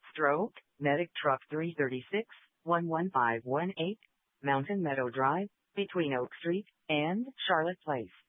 Stroke, Medic Truck 336, 11518, Mountain Meadow Drive, between Oak Street and Charlotte Place.